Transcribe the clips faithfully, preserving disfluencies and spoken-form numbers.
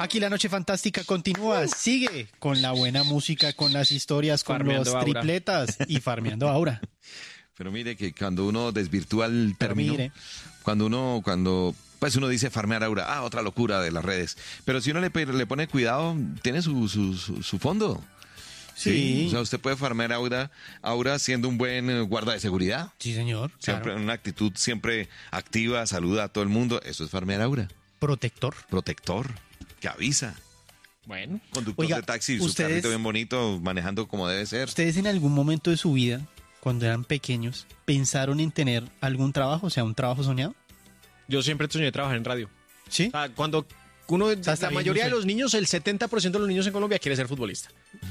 Aquí la noche fantástica continúa, sigue con la buena música, con las historias, con Farmeando los Aura. tripletas y farmeando Aura. Pero mire que cuando uno desvirtúa el Pero término, mire. cuando uno, cuando, pues uno dice farmear aura, ah, otra locura de las redes. Pero si uno le, pe- le pone cuidado, tiene su, su, su, su fondo. Sí. O sea, usted puede farmear aura, aura siendo un buen eh, guarda de seguridad. Sí, señor. Siempre Claro. una actitud siempre activa, saluda a todo el mundo. Eso es farmear aura. Protector. Protector, que avisa. Bueno, Conductor Oiga, de taxi, su ustedes- carrito bien bonito, manejando como debe ser. ¿Ustedes en algún momento de su vida, cuando eran pequeños, pensaron en tener algún trabajo, o sea, un trabajo soñado? yo siempre soñé trabajar en radio. Sí. O sea, cuando uno, sea, está la bien, mayoría no de sé. los niños, el setenta por ciento de los niños en Colombia quiere ser futbolista.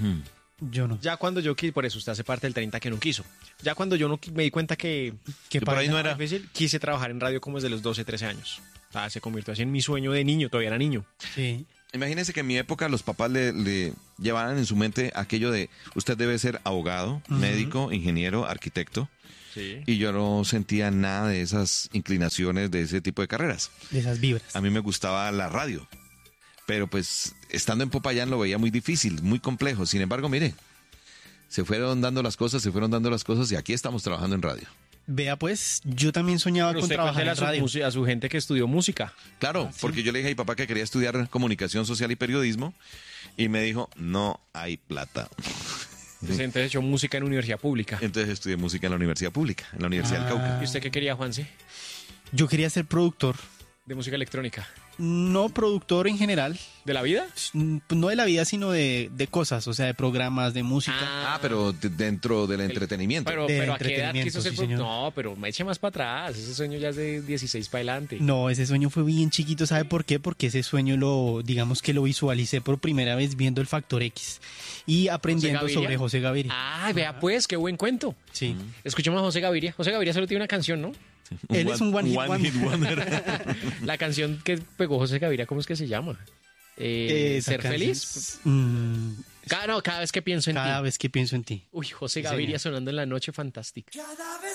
Yo no. Ya cuando yo quise, por eso usted hace parte del treinta que no quiso. Ya cuando yo no qui- me di cuenta que, ¿Qué que por ahí pasa? no era. difícil, quise trabajar en radio como desde los doce, trece años. O sea, se convirtió así en mi sueño de niño, todavía era niño. Sí. Imagínese que en mi época los papás le, le llevaban en su mente aquello de usted debe ser abogado, médico, ingeniero, arquitecto. Sí. Y yo no sentía nada de esas inclinaciones de ese tipo de carreras. De esas vibras. A mí me gustaba la radio. Pero pues estando en Popayán lo veía muy difícil, muy complejo. Sin embargo, mire, se fueron dando las cosas, se fueron dando las cosas y aquí estamos trabajando en radio. Vea pues, yo también soñaba Pero con usted trabajar cuéntele a en su, radio. musi- a su gente que estudió música. Claro, porque yo le dije a mi papá que quería estudiar comunicación social y periodismo y me dijo, no hay plata. Entonces echó música en universidad pública. Entonces estudié música en la universidad pública, en la Universidad del Cauca. ¿Y usted qué quería, Juanse? Yo quería ser productor. De música electrónica. No productor en general, ¿De la vida? mm, no de la vida, sino de, de cosas, o sea, de programas, de música. Ah, pero de- dentro del entretenimiento. Pero, De pero ¿a qué edad entretenimiento, quiso ser sí, pro- señor. No, pero me eche más para atrás. Ese sueño ya es de dieciséis para adelante. No, ese sueño fue bien chiquito, ¿sabe por qué? Porque ese sueño lo, digamos que lo visualicé por primera vez viendo el Factor X y aprendiendo ¿José Gaviria? sobre José Gaviria. Ay, vea pues, qué buen cuento. Sí. Escuchemos a José Gaviria. José Gaviria solo tiene una canción, ¿no? Él es un one hit wonder. wonder. La canción que pegó José Gaviria, ¿cómo es que se llama? Eh, Esa ¿Ser canción feliz? es- mm, Cada, no, cada vez que pienso en cada ti. vez que pienso en ti. Uy, José Sí, Gaviria señor. sonando en la noche fantástica. Cada vez